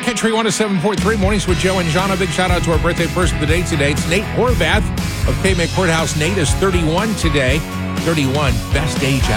Country 107.3 Mornings with Joe and John. A big shout out to our birthday person of the day today. It's Nate Horvath of Calumet Courthouse. Nate is 31 today. 31, best age